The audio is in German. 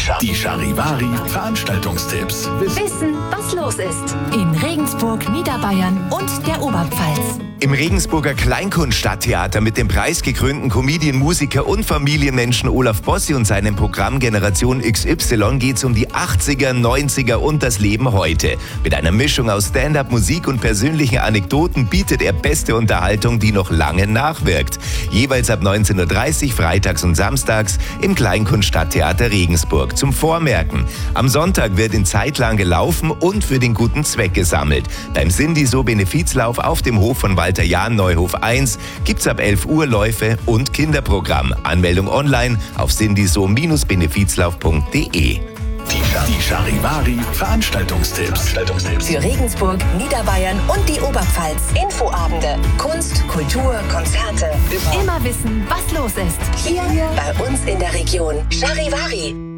Die Charivari Veranstaltungstipps. Wissen, was los ist. In Regensburg, Niederbayern und der Oberpfalz. Im Regensburger Kleinkunststadttheater mit dem preisgekrönten Comedian, Musiker und Familienmenschen Olaf Bossi und seinem Programm Generation XY geht's um die 80er, 90er und das Leben heute. Mit einer Mischung aus Stand-up, Musik und persönlichen Anekdoten bietet er beste Unterhaltung, die noch lange nachwirkt. Jeweils ab 19:30 Uhr freitags und samstags im Kleinkunststadttheater Regensburg. Zum Vormerken: Am Sonntag wird in Zeitlang gelaufen und für den guten Zweck gesammelt. Beim Sindiso-Benefizlauf auf dem Hof von Walter-Jahn-Neuhof 1 gibt's ab 11 Uhr Läufe und Kinderprogramm. Anmeldung online auf sindiso-benefizlauf.de. Die Charivari Veranstaltungstipps. Für Regensburg, Niederbayern und die Oberpfalz. Infoabende, Kunst, Kultur, Konzerte. Immer wissen, was los ist. Hier bei uns in der Region. Charivari.